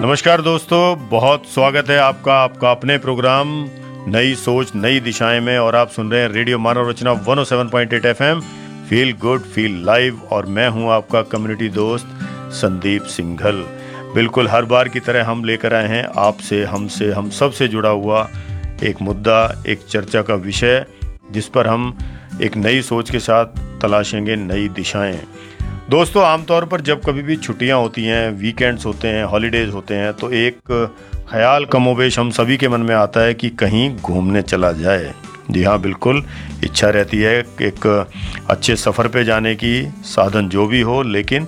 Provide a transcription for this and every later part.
नमस्कार दोस्तों, बहुत स्वागत है आपका अपने प्रोग्राम नई सोच नई दिशाएं में। और आप सुन रहे हैं रेडियो मानव रचना 107.8 FM, feel good feel live. और मैं हूं आपका कम्युनिटी दोस्त संदीप सिंघल। बिल्कुल हर बार की तरह हम लेकर आए हैं आपसे, हमसे, हम सब से जुड़ा हुआ एक मुद्दा, एक चर्चा का विषय, जिस पर हम एक नई सोच के साथ तलाशेंगे नई दिशाएं। दोस्तों, आमतौर पर जब कभी भी छुट्टियां होती हैं, वीकेंड्स होते हैं, हॉलीडेज होते हैं, तो एक ख्याल कमोबेश हम सभी के मन में आता है कि कहीं घूमने चला जाए। जी हाँ, बिल्कुल इच्छा रहती है एक अच्छे सफ़र पे जाने की, साधन जो भी हो, लेकिन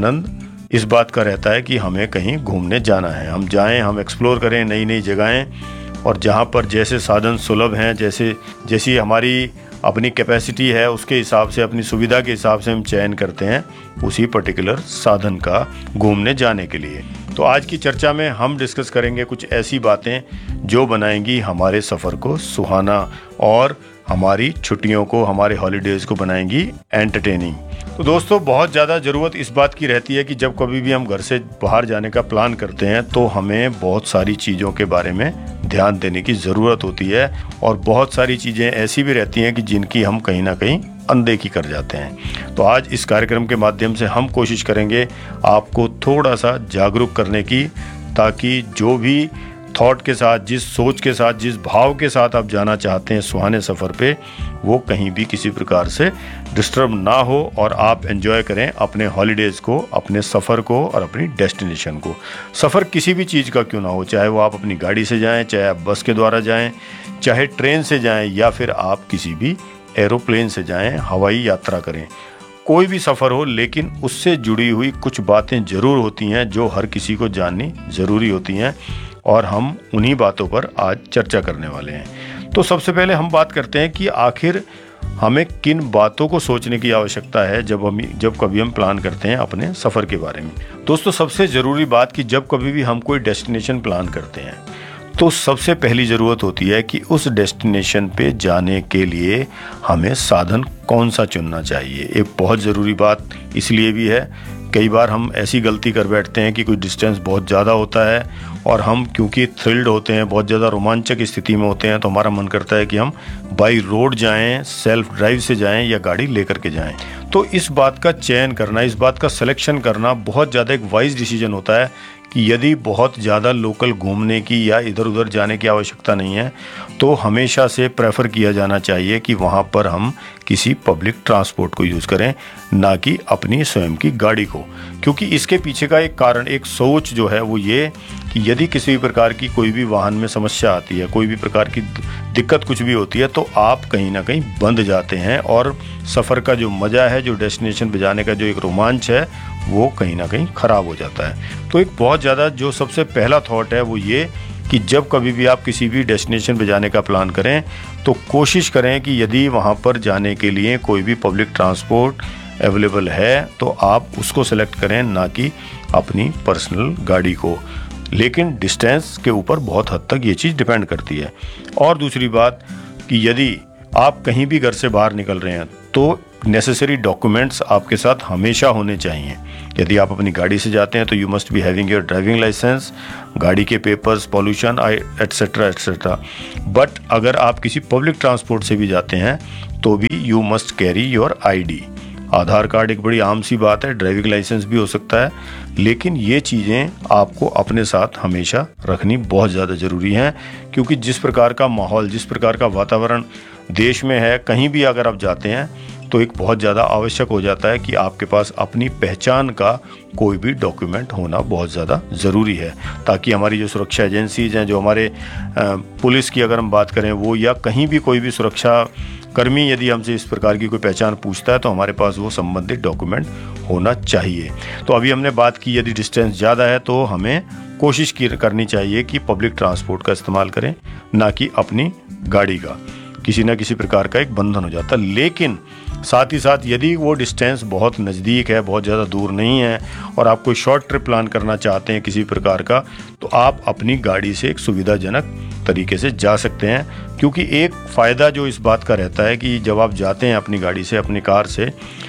आनंद इस बात का रहता है कि हमें कहीं घूमने जाना है। हम जाएं, हम एक्सप्लोर करें नई नई जगहें, और जहाँ पर जैसे साधन सुलभ हैं, जैसी हमारी अपनी कैपेसिटी है, उसके हिसाब से, अपनी सुविधा के हिसाब से हम चयन करते हैं उसी पर्टिकुलर साधन का घूमने जाने के लिए। तो आज की चर्चा में हम डिस्कस करेंगे कुछ ऐसी बातें जो बनाएंगी हमारे सफ़र को सुहाना और हमारी छुट्टियों को, हमारे हॉलीडेज़ को बनाएंगी एंटरटेनिंग। तो दोस्तों, बहुत ज़्यादा ज़रूरत इस बात की रहती है कि जब कभी भी हम घर से बाहर जाने का प्लान करते हैं तो हमें बहुत सारी चीज़ों के बारे में ध्यान देने की ज़रूरत होती है, और बहुत सारी चीज़ें ऐसी भी रहती हैं कि जिनकी हम कहीं ना कहीं अनदेखी कर जाते हैं। तो आज इस कार्यक्रम के माध्यम से हम कोशिश करेंगे आपको थोड़ा सा जागरूक करने की, ताकि जो भी थॉट के साथ, जिस सोच के साथ, जिस भाव के साथ आप जाना चाहते हैं सुहाने सफ़र पे, वो कहीं भी किसी प्रकार से डिस्टर्ब ना हो, और आप एंजॉय करें अपने हॉलीडेज़ को, अपने सफ़र को और अपनी डेस्टिनेशन को। सफ़र किसी भी चीज़ का क्यों ना हो, चाहे वो आप अपनी गाड़ी से जाएं, चाहे आप बस के द्वारा जाएं, चाहे ट्रेन से जाएं, या फिर आप किसी भी एरोप्लेन से जाएं, हवाई यात्रा करें, कोई भी सफ़र हो, लेकिन उससे जुड़ी हुई कुछ बातें ज़रूर होती हैं जो हर किसी को जाननी ज़रूरी होती हैं, और हम उन्हीं बातों पर आज चर्चा करने वाले हैं। तो सबसे पहले हम बात करते हैं कि आखिर हमें किन बातों को सोचने की आवश्यकता है जब कभी हम प्लान करते हैं अपने सफ़र के बारे में। दोस्तों, सबसे ज़रूरी बात कि जब कभी भी हम कोई डेस्टिनेशन प्लान करते हैं तो सबसे पहली ज़रूरत होती है कि उस डेस्टिनेशन पे जाने के लिए हमें साधन कौन सा चुनना चाहिए। एक बहुत ज़रूरी बात इसलिए भी है, कई बार हम ऐसी गलती कर बैठते हैं कि कोई डिस्टेंस बहुत ज़्यादा होता है, और हम क्योंकि थ्रिल्ड होते हैं, बहुत ज़्यादा रोमांचक स्थिति में होते हैं, तो हमारा मन करता है कि हम बाई रोड जाएं, सेल्फ ड्राइव से जाएं या गाड़ी लेकर के जाएं। तो इस बात का चयन करना, इस बात का सिलेक्शन करना बहुत ज़्यादा एक वाइज डिसीजन होता है कि यदि बहुत ज़्यादा लोकल घूमने की या इधर उधर जाने की आवश्यकता नहीं है, तो हमेशा से प्रेफर किया जाना चाहिए कि वहाँ पर हम किसी पब्लिक ट्रांसपोर्ट को यूज़ करें, ना कि अपनी स्वयं की गाड़ी को। क्योंकि इसके पीछे का एक कारण, एक सोच जो है वो ये कि यदि किसी भी प्रकार की कोई भी वाहन में समस्या आती है, कोई भी प्रकार की दिक्कत कुछ भी होती है, तो आप कहीं ना कहीं बंद जाते हैं, और सफ़र का जो मज़ा है, जो डेस्टिनेशन पे जाने का जो एक रोमांच है, वो कहीं ना कहीं ख़राब हो जाता है। तो एक बहुत ज़्यादा जो सबसे पहला थॉट है वो ये कि जब कभी भी आप किसी भी डेस्टिनेशन पे जाने का प्लान करें तो कोशिश करें कि यदि वहाँ पर जाने के लिए कोई भी पब्लिक ट्रांसपोर्ट अवेलेबल है तो आप उसको सेलेक्ट करें, ना कि अपनी पर्सनल गाड़ी को। लेकिन डिस्टेंस के ऊपर बहुत हद तक ये चीज़ डिपेंड करती है। और दूसरी बात कि यदि आप कहीं भी घर से बाहर निकल रहे हैं तो नेसेसरी डॉक्यूमेंट्स आपके साथ हमेशा होने चाहिए। यदि आप अपनी गाड़ी से जाते हैं तो you must be having your driving licence, गाड़ी के papers, pollution etcetera etcetera. But अगर आप किसी पब्लिक ट्रांसपोर्ट से भी जाते हैं तो भी you must carry your ID। Aadhaar card एक बड़ी आम सी बात है, ड्राइविंग लाइसेंस भी हो सकता है, लेकिन ये चीज़ें आपको अपने साथ हमेशा रखनी बहुत ज़्यादा ज़रूरी हैं। क्योंकि जिस प्रकार का माहौल, जिस प्रकार का वातावरण देश में है, कहीं भी अगर आप जाते हैं तो एक बहुत ज़्यादा आवश्यक हो जाता है कि आपके पास अपनी पहचान का कोई भी डॉक्यूमेंट होना बहुत ज़्यादा ज़रूरी है, ताकि हमारी जो सुरक्षा एजेंसीज हैं, जो हमारे पुलिस की अगर हम बात करें वो, या कहीं भी कोई भी सुरक्षा कर्मी यदि हमसे इस प्रकार की कोई पहचान पूछता है तो हमारे पास वो संबंधित डॉक्यूमेंट होना चाहिए। तो अभी हमने बात की यदि डिस्टेंस ज़्यादा है तो हमें कोशिश करनी चाहिए कि पब्लिक ट्रांसपोर्ट का इस्तेमाल करें, ना कि अपनी गाड़ी का। किसी न किसी प्रकार का एक बंधन हो जाता है। लेकिन साथ ही साथ यदि वो डिस्टेंस बहुत नज़दीक है, बहुत ज़्यादा दूर नहीं है, और आप कोई शॉर्ट ट्रिप प्लान करना चाहते हैं किसी प्रकार का, तो आप अपनी गाड़ी से एक सुविधाजनक तरीके से जा सकते हैं। क्योंकि एक फ़ायदा जो इस बात का रहता है कि जब आप जाते हैं अपनी गाड़ी से, अपनी कार से,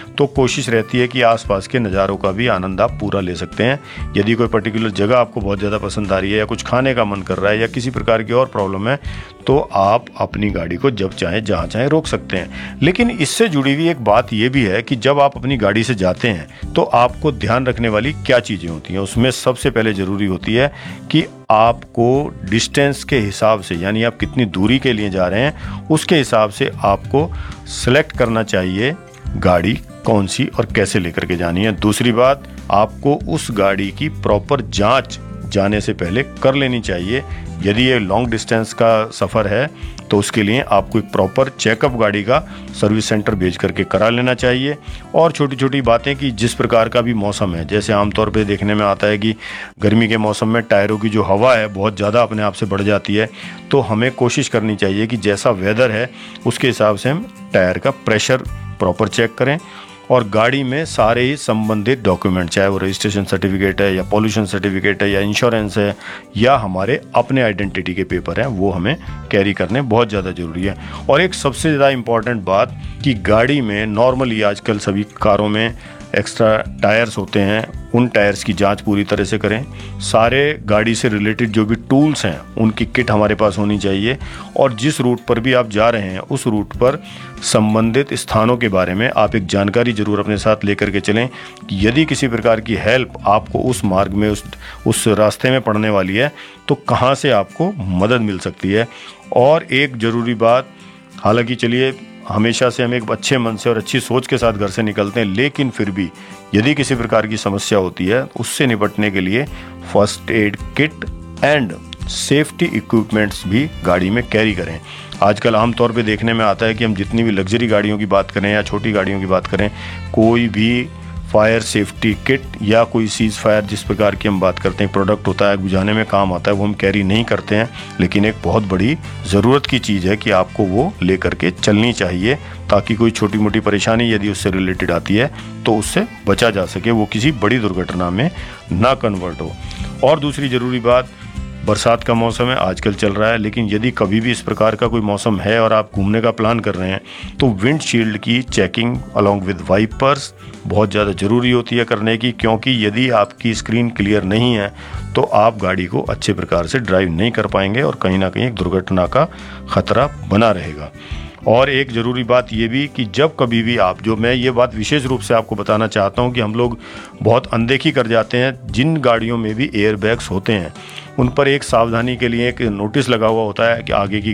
तो कोशिश रहती है कि आसपास के नज़ारों का भी आनंद आप पूरा ले सकते हैं। यदि कोई पर्टिकुलर जगह आपको बहुत ज़्यादा पसंद आ रही है या कुछ खाने का मन कर रहा है या किसी प्रकार की और प्रॉब्लम है, तो आप अपनी गाड़ी को जब चाहें जहाँ चाहें रोक सकते हैं। लेकिन इससे जुड़ी हुई एक बात यह भी है कि जब आप अपनी गाड़ी से जाते हैं तो आपको ध्यान रखने वाली क्या चीज़ें होती हैं। उसमें सबसे पहले ज़रूरी होती है कि आपको डिस्टेंस के हिसाब से, यानी आप कितनी दूरी के लिए जा रहे हैं उसके हिसाब से आपको सेलेक्ट करना चाहिए गाड़ी कौन सी और कैसे लेकर के जानी है। दूसरी बात, आपको उस गाड़ी की प्रॉपर जांच जाने से पहले कर लेनी चाहिए। यदि ये लॉन्ग डिस्टेंस का सफ़र है तो उसके लिए आपको एक प्रॉपर चेकअप गाड़ी का सर्विस सेंटर भेज करके करा लेना चाहिए। और छोटी छोटी बातें कि जिस प्रकार का भी मौसम है, जैसे आमतौर पे देखने में आता है कि गर्मी के मौसम में टायरों की जो हवा है बहुत ज़्यादा अपने आप से बढ़ जाती है, तो हमें कोशिश करनी चाहिए कि जैसा वेदर है उसके हिसाब से हम टायर का प्रेशर प्रॉपर चेक करें और गाड़ी में सारे ही संबंधित डॉक्यूमेंट, चाहे वो रजिस्ट्रेशन सर्टिफिकेट है या पॉल्यूशन सर्टिफिकेट है या इंश्योरेंस है या हमारे अपने आइडेंटिटी के पेपर हैं, वो हमें कैरी करने बहुत ज़्यादा ज़रूरी है। और एक सबसे ज़्यादा इम्पॉर्टेंट बात कि गाड़ी में नॉर्मली आजकल सभी कारों में एक्स्ट्रा टायर्स होते हैं, उन टायर्स की जांच पूरी तरह से करें। सारे गाड़ी से रिलेटेड जो भी टूल्स हैं उनकी किट हमारे पास होनी चाहिए। और जिस रूट पर भी आप जा रहे हैं उस रूट पर संबंधित स्थानों के बारे में आप एक जानकारी ज़रूर अपने साथ लेकर के चलें कि यदि किसी प्रकार की हेल्प आपको उस मार्ग में उस रास्ते में पड़ने वाली है तो कहाँ से आपको मदद मिल सकती है। और एक ज़रूरी बात, हालांकि चलिए हमेशा से हम एक अच्छे मन से और अच्छी सोच के साथ घर से निकलते हैं, लेकिन फिर भी यदि किसी प्रकार की समस्या होती है उससे निपटने के लिए first aid kit and safety equipments भी गाड़ी में कैरी करें। आजकल आमतौर पे देखने में आता है कि हम जितनी भी लग्जरी गाड़ियों की बात करें या छोटी गाड़ियों की बात करें, कोई भी फायर सेफ्टी किट या कोई सीज फायर जिस प्रकार की हम बात करते हैं प्रोडक्ट होता है बुझाने में काम आता है, वो हम कैरी नहीं करते हैं। लेकिन एक बहुत बड़ी ज़रूरत की चीज़ है कि आपको वो लेकर के चलनी चाहिए ताकि कोई छोटी मोटी परेशानी यदि उससे रिलेटेड आती है तो उससे बचा जा सके, वो किसी बड़ी दुर्घटना में ना कन्वर्ट हो। और दूसरी ज़रूरी बात, बरसात का मौसम है आजकल चल रहा है, लेकिन यदि कभी भी इस प्रकार का कोई मौसम है और आप घूमने का प्लान कर रहे हैं तो विंडशील्ड की चेकिंग अलोंग विद वाइपर्स बहुत ज़्यादा ज़रूरी होती है करने की, क्योंकि यदि आपकी स्क्रीन क्लियर नहीं है तो आप गाड़ी को अच्छे प्रकार से ड्राइव नहीं कर पाएंगे और कहीं ना कहीं एक दुर्घटना का खतरा बना रहेगा। और एक ज़रूरी बात ये भी कि जब कभी भी आप, जो मैं ये बात विशेष रूप से आपको बताना चाहता हूँ कि हम लोग बहुत अनदेखी कर जाते हैं, जिन गाड़ियों में भी एयर बैग्स होते हैं उन पर एक सावधानी के लिए एक नोटिस लगा हुआ होता है कि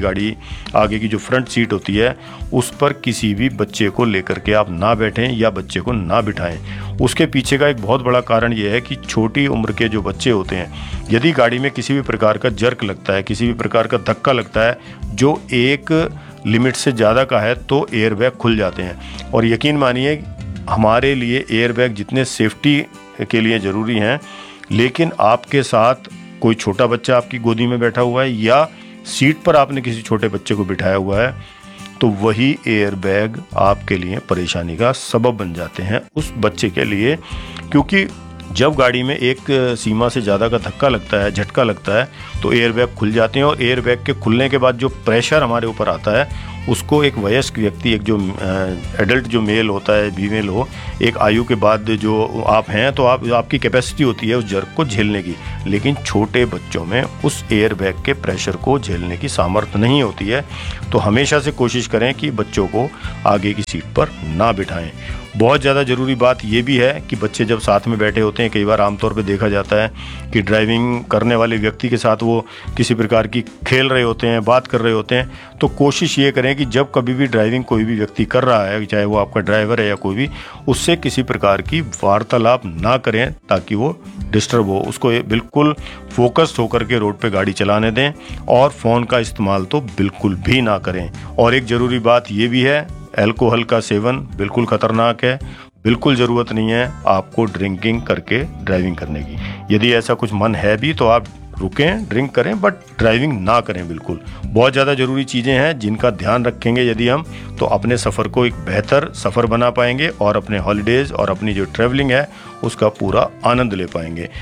आगे की जो फ्रंट सीट होती है उस पर किसी भी बच्चे को लेकर के आप ना बैठें या बच्चे को ना बिठाएं। उसके पीछे का एक बहुत बड़ा कारण ये है कि छोटी उम्र के जो बच्चे होते हैं, यदि गाड़ी में किसी भी प्रकार का जर्क लगता है, किसी भी प्रकार का धक्का लगता है जो एक लिमिट से ज़्यादा का है, तो एयर बैग खुल जाते हैं। और यकीन मानिए हमारे लिए एयर बैग जितने सेफ्टी के लिए ज़रूरी हैं, लेकिन आपके साथ कोई छोटा बच्चा आपकी गोदी में बैठा हुआ है या सीट पर आपने किसी छोटे बच्चे को बिठाया हुआ है तो वही एयर बैग आपके लिए परेशानी का सबब बन जाते हैं उस बच्चे के लिए। क्योंकि जब गाड़ी में एक सीमा से ज़्यादा का धक्का लगता है, झटका लगता है, तो एयर बैग खुल जाते हैं और एयर बैग के खुलने के बाद जो प्रेशर हमारे ऊपर आता है उसको एक वयस्क व्यक्ति, एक जो एडल्ट जो मेल होता है, फीमेल हो, एक आयु के बाद जो आप हैं तो आपकी कैपेसिटी होती है उस जर्क को झेलने की, लेकिन छोटे बच्चों में उस एयर बैग के प्रेशर को झेलने की सामर्थ्य नहीं होती है। तो हमेशा से कोशिश करें कि बच्चों को आगे की सीट पर ना बिठाएं। बहुत ज़्यादा ज़रूरी बात ये भी है कि बच्चे जब साथ में बैठे होते हैं, कई बार आमतौर पे देखा जाता है कि ड्राइविंग करने वाले व्यक्ति के साथ वो किसी प्रकार की खेल रहे होते हैं, बात कर रहे होते हैं, तो कोशिश ये करें कि जब कभी भी ड्राइविंग कोई भी व्यक्ति कर रहा है, चाहे वो आपका ड्राइवर है या कोई भी, उससे किसी प्रकार की वार्तालाप ना करें ताकि वो डिस्टर्ब हो। उसको बिल्कुल फोकस्ड होकर के रोड पे गाड़ी चलाने दें और फ़ोन का इस्तेमाल तो बिल्कुल भी ना करें। और एक ज़रूरी बात ये भी है, अल्कोहल का सेवन बिल्कुल ख़तरनाक है, बिल्कुल ज़रूरत नहीं है आपको ड्रिंकिंग करके ड्राइविंग करने की। यदि ऐसा कुछ मन है भी तो आप रुकें, ड्रिंक करें, बट ड्राइविंग ना करें बिल्कुल। बहुत ज़्यादा ज़रूरी चीज़ें हैं जिनका ध्यान रखेंगे यदि हम, तो अपने सफ़र को एक बेहतर सफ़र बना पाएंगे और अपने हॉलीडेज़ और अपनी जो ट्रैवलिंग है उसका पूरा आनंद ले पाएंगे।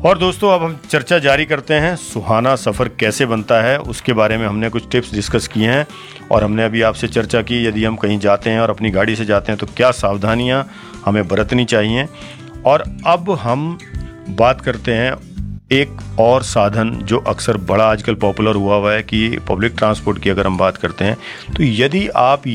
और दोस्तों अब हम चर्चा जारी करते हैं। सुहाना सफ़र कैसे बनता है उसके बारे में हमने कुछ टिप्स डिस्कस किए हैं और हमने अभी आपसे चर्चा की यदि हम कहीं जाते हैं और अपनी गाड़ी से जाते हैं तो क्या सावधानियां हमें बरतनी चाहिए। और अब हम बात करते हैं एक और साधन जो अक्सर बड़ा आजकल पॉपुलर हुआ है कि पब्लिक ट्रांसपोर्ट की अगर हम बात करते हैं तो यदि आप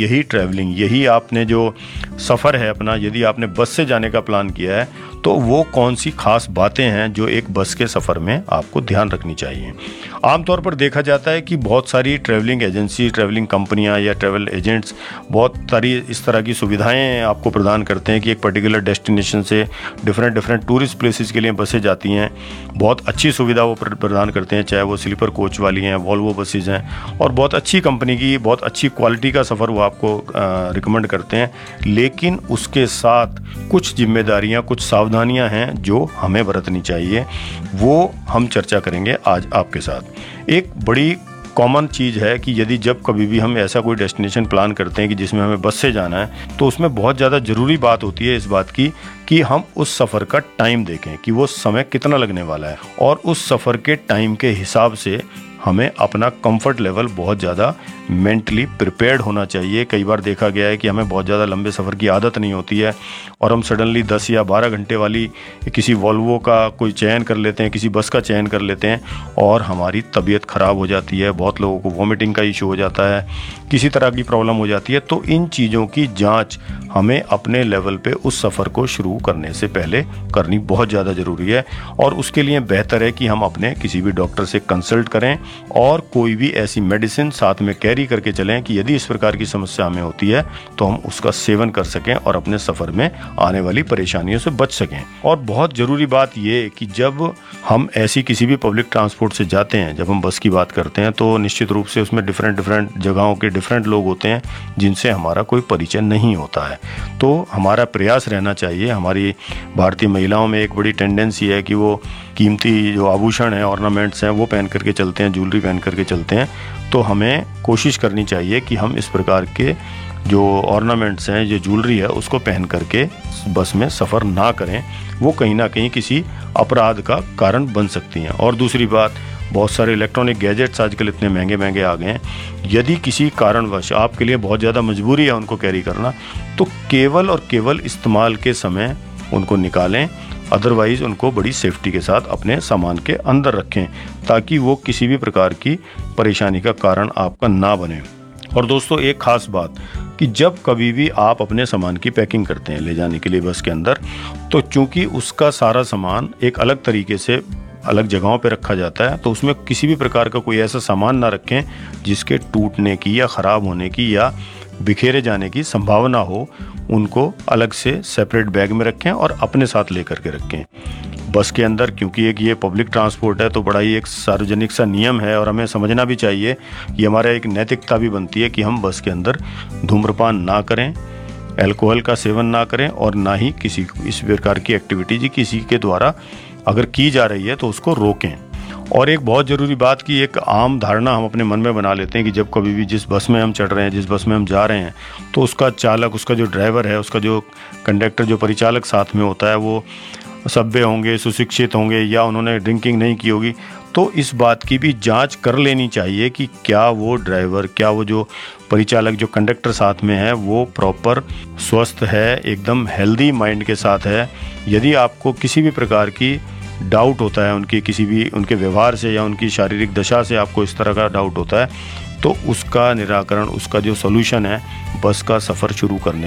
यही आपने जो सफ़र है अपना, यदि आपने बस से जाने का प्लान किया है तो वो कौन सी खास बातें हैं जो एक बस के सफ़र में आपको ध्यान रखनी चाहिए। आमतौर पर देखा जाता है कि बहुत सारी ट्रैवलिंग एजेंसी, ट्रैवलिंग कंपनियां या ट्रैवल एजेंट्स बहुत सारी इस तरह की सुविधाएं आपको प्रदान करते हैं कि एक पर्टिकुलर डेस्टिनेशन से डिफरेंट टूरिस्ट प्लेसेस के लिए बसें जाती हैं। बहुत अच्छी सुविधा वो प्रदान करते हैं, चाहे वो स्लीपर कोच वाली हैं, वॉल्वो बसेज हैं, और बहुत अच्छी कंपनी की बहुत अच्छी क्वालिटी का सफ़र वो आपको रिकमेंड करते हैं। लेकिन उसके साथ कुछ जिम्मेदारियां, कुछ सावधानियां हैं जो हमें बरतनी चाहिए, वो हम चर्चा करेंगे आज आपके साथ। एक बड़ी कॉमन चीज़ है कि यदि जब कभी भी हम ऐसा कोई डेस्टिनेशन प्लान करते हैं कि जिसमें हमें बस से जाना है तो उसमें बहुत ज़्यादा ज़रूरी बात होती है इस बात की कि हम उस सफ़र का टाइम देखें कि वो समय कितना लगने वाला है, और उस सफ़र के टाइम के हिसाब से हमें अपना कंफर्ट लेवल बहुत ज़्यादा मेंटली प्रिपेयर्ड होना चाहिए। कई बार देखा गया है कि हमें बहुत ज़्यादा लंबे सफ़र की आदत नहीं होती है और हम सडनली 10 या 12 घंटे वाली किसी वॉल्वो का कोई चयन कर लेते हैं, किसी बस का चयन कर लेते हैं और हमारी तबीयत ख़राब हो जाती है। बहुत लोगों को वॉमिटिंग का इशू हो जाता है, किसी तरह की प्रॉब्लम हो जाती है। तो इन चीज़ों की जाँच हमें अपने लेवल पे उस सफ़र को शुरू करने से पहले करनी बहुत ज़्यादा ज़रूरी है, और उसके लिए बेहतर है कि हम अपने किसी भी डॉक्टर से कंसल्ट करें और कोई भी ऐसी मेडिसिन साथ में कैरी करके चलें कि यदि इस प्रकार की समस्या हमें होती है तो हम उसका सेवन कर सकें और अपने सफ़र में आने वाली परेशानियों से बच सकें। और बहुत ज़रूरी बात यह कि जब हम ऐसी किसी भी पब्लिक ट्रांसपोर्ट से जाते हैं, जब हम बस की बात करते हैं तो निश्चित रूप से उसमें डिफरेंट जगहों के डिफरेंट लोग होते हैं जिनसे हमारा कोई परिचय नहीं होता है। तो हमारा प्रयास रहना चाहिए, हमारी भारतीय महिलाओं में एक बड़ी टेंडेंसी है कि वो कीमती जो आभूषण हैं, ऑर्नामेंट्स हैं, वो पहन करके चलते हैं, ज्वेलरी पहन करके चलते हैं। तो हमें कोशिश करनी चाहिए कि हम इस प्रकार के जो ऑर्नामेंट्स हैं, जो ज्वेलरी है, उसको पहन करके बस में सफ़र ना करें। वो कहीं ना कहीं किसी अपराध का कारण बन सकती हैं। और दूसरी बात, बहुत सारे इलेक्ट्रॉनिक गैजेट्स आजकल इतने महंगे महंगे आ गए हैं, यदि किसी कारणवश आपके लिए बहुत ज़्यादा मजबूरी है उनको कैरी करना, तो केवल और केवल इस्तेमाल के समय उनको निकालें, अदरवाइज़ उनको बड़ी सेफ्टी के साथ अपने सामान के अंदर रखें ताकि वो किसी भी प्रकार की परेशानी का कारण आपका ना बने। और दोस्तों एक ख़ास बात कि जब कभी भी आप अपने सामान की पैकिंग करते हैं ले जाने के लिए बस के अंदर, तो चूंकि उसका सारा सामान एक अलग तरीके से अलग जगहों पे रखा जाता है, तो उसमें किसी भी प्रकार का कोई ऐसा सामान ना रखें जिसके टूटने की या ख़राब होने की या बिखेरे जाने की संभावना हो। उनको अलग से सेपरेट बैग में रखें और अपने साथ लेकर के रखें बस के अंदर, क्योंकि एक ये पब्लिक ट्रांसपोर्ट है तो बड़ा ही एक सार्वजनिक सा नियम है और हमें समझना भी चाहिए, ये हमारा एक नैतिकता भी बनती है कि हम बस के अंदर धूम्रपान ना करें, अल्कोहल का सेवन ना करें और ना ही किसी इस प्रकार की एक्टिविटी किसी के द्वारा अगर की जा रही है तो उसको रोकें। और एक बहुत ज़रूरी बात की एक आम धारणा हम अपने मन में बना लेते हैं कि जब कभी भी जिस बस में हम चढ़ रहे हैं, जिस बस में हम जा रहे हैं, तो उसका चालक, उसका जो ड्राइवर है, उसका जो कंडक्टर, जो परिचालक साथ में होता है, वो सभ्य होंगे, सुशिक्षित होंगे या उन्होंने ड्रिंकिंग नहीं की होगी। तो इस बात की भी जांच कर लेनी चाहिए कि क्या वो ड्राइवर, क्या वो जो परिचालक, जो कंडक्टर साथ में है, वो प्रॉपर स्वस्थ है, एकदम हेल्दी माइंड के साथ है। यदि आपको किसी भी प्रकार की डाउट होता है उनके किसी भी उनके व्यवहार से या उनकी शारीरिक दशा से आपको इस तरह का डाउट होता है, तो उसका निराकरण, उसका जो सॉल्यूशन है बस का सफ़र शुरू करने